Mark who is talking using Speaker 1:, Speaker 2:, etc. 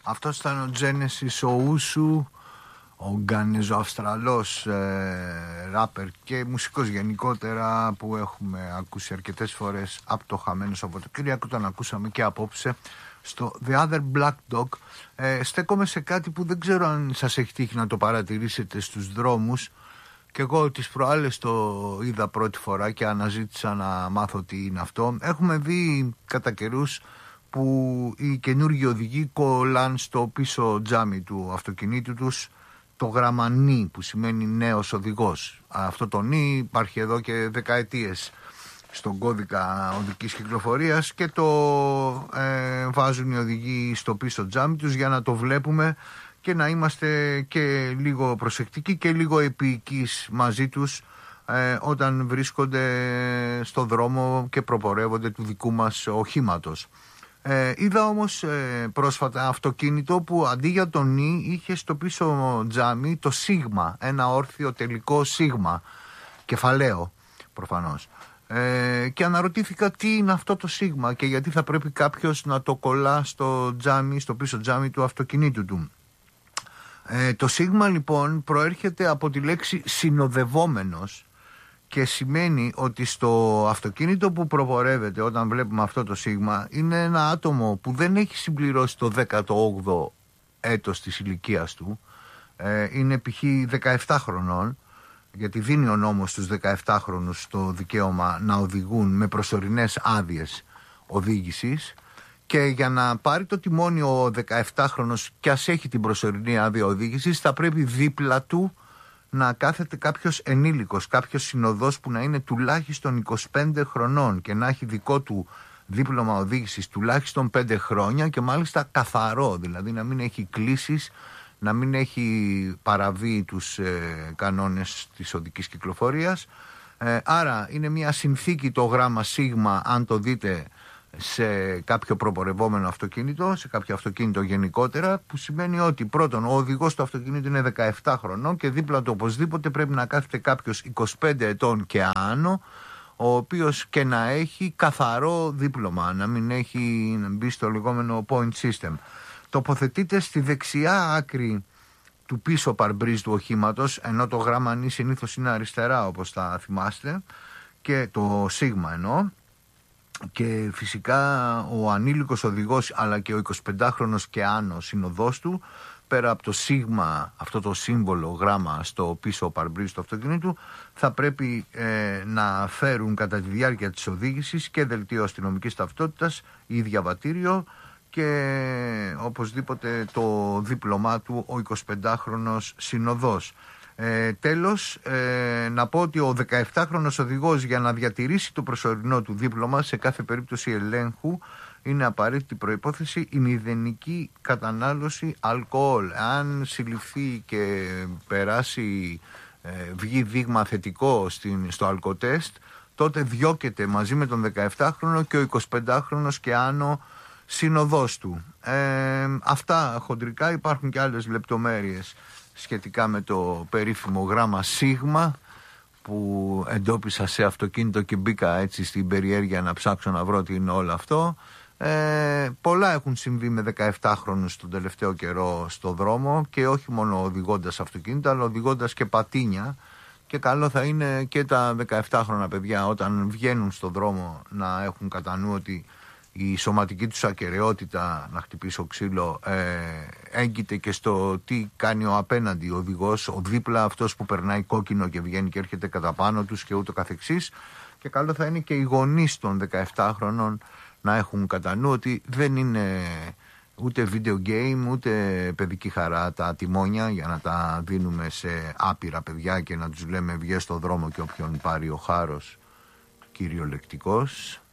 Speaker 1: Αυτός ήταν ο Genesis, ο Ούσου, ο Γκανεζοαυστραλός ράπερ και μουσικός γενικότερα, που έχουμε ακούσει αρκετές φορές από το Χαμένο Σαββατοκύριακο. Τον ακούσαμε και απόψε στο The Other Black Dog. Στέκομαι σε κάτι που δεν ξέρω αν σας έχει τύχει να το παρατηρήσετε στους δρόμους, και εγώ τις προάλλες το είδα πρώτη φορά και αναζήτησα να μάθω τι είναι αυτό. Έχουμε δει κατά καιρούς που οι καινούργιοι οδηγοί κολλάν στο πίσω τζάμι του αυτοκινήτου τους το γράμμα νι, που σημαίνει νέος οδηγός. Αυτό το νι υπάρχει εδώ και δεκαετίες στον κώδικα οδικής κυκλοφορίας και το βάζουν οι οδηγοί στο πίσω τζάμι τους για να το βλέπουμε και να είμαστε και λίγο προσεκτικοί και λίγο επίοικείς μαζί τους όταν βρίσκονται στο δρόμο και προπορεύονται του δικού μας οχήματος. Είδα όμως πρόσφατα αυτοκίνητο που αντί για το νι είχε στο πίσω τζάμι το σίγμα, ένα όρθιο τελικό σίγμα, κεφαλαίο προφανώς. Και αναρωτήθηκα τι είναι αυτό το σίγμα και γιατί θα πρέπει κάποιος να το κολλά στο τζάμι, στο πίσω τζάμι του αυτοκινήτου του. Το σίγμα λοιπόν προέρχεται από τη λέξη συνοδευόμενος και σημαίνει ότι στο αυτοκίνητο που προπορεύεται, όταν βλέπουμε αυτό το σίγμα, είναι ένα άτομο που δεν έχει συμπληρώσει το 18ο έτος της ηλικίας του, είναι π.χ. 17 χρονών, γιατί δίνει ο νόμος στους 17χρονους το δικαίωμα να οδηγούν με προσωρινές άδειες οδήγησης, και για να πάρει το τιμόνι ο 17χρονος και ας έχει την προσωρινή άδεια οδήγησης, θα πρέπει δίπλα του να κάθεται κάποιος ενήλικος, κάποιος συνοδός που να είναι τουλάχιστον 25 χρονών και να έχει δικό του δίπλωμα οδήγησης τουλάχιστον 5 χρόνια και μάλιστα καθαρό, δηλαδή να μην έχει κλήσεις, να μην έχει παραβεί τους κανόνες της οδικής κυκλοφορίας. Άρα είναι μια συνθήκη το γράμμα σίγμα, αν το δείτε σε κάποιο προπορευόμενο αυτοκίνητο, σε κάποιο αυτοκίνητο γενικότερα, που σημαίνει ότι πρώτον ο οδηγός του αυτοκίνητου είναι 17 χρονών και δίπλα του οπωσδήποτε πρέπει να κάθεται κάποιος 25 ετών και άνω, ο οποίος και να έχει καθαρό δίπλωμα, να μην έχει μπει στο λεγόμενο point system. Τοποθετείται στη δεξιά άκρη του πίσω παρμπρίζ του οχήματος, ενώ το γράμμα νι συνήθως είναι αριστερά, όπως θα θυμάστε, και το σίγμα εννοώ. Και φυσικά ο ανήλικος οδηγός αλλά και ο 25χρονος και άνω συνοδός του, πέρα από το σίγμα, αυτό το σύμβολο γράμμα στο πίσω παρμπρίζ του αυτοκινήτου, θα πρέπει να φέρουν κατά τη διάρκεια της οδήγησης και δελτίο αστυνομικής ταυτότητας ή διαβατήριο και οπωσδήποτε το δίπλωμά του ο 25χρονος συνοδός. Τέλος, να πω ότι ο 17χρονος οδηγός, για να διατηρήσει το προσωρινό του δίπλωμα σε κάθε περίπτωση ελέγχου, είναι απαραίτητη προϋπόθεση η μηδενική κατανάλωση αλκοόλ. Αν συλληφθεί και περάσει, βγει δείγμα θετικό στο αλκοτέστ, τότε διώκεται μαζί με τον 17χρονο και ο 25χρονος και άνω συνοδός του. Αυτά χοντρικά. Υπάρχουν και άλλες λεπτομέρειες σχετικά με το περίφημο γράμμα σίγμα που εντόπισα σε αυτοκίνητο και μπήκα έτσι στην περιέργεια να ψάξω να βρω τι είναι όλο αυτό. Πολλά έχουν συμβεί με 17χρονους τον τελευταίο καιρό στο δρόμο, και όχι μόνο οδηγώντας αυτοκίνητα αλλά οδηγώντας και πατίνια, και καλό θα είναι και τα 17χρονα παιδιά όταν βγαίνουν στο δρόμο να έχουν κατά νου ότι η σωματική τους ακεραιότητα, να χτυπήσω ξύλο, έγκυται και στο τι κάνει ο απέναντι οδηγός, ο δίπλα, αυτός που περνάει κόκκινο και βγαίνει και έρχεται κατά πάνω τους και ούτω καθεξής. Και καλό θα είναι και οι γονείς των 17χρονων να έχουν κατά νου ότι δεν είναι ούτε video game ούτε παιδική χαρά τα τιμόνια για να τα δίνουμε σε άπειρα παιδιά και να τους λέμε βγες στο δρόμο και όποιον πάρει ο χάρος κυριολεκτικός.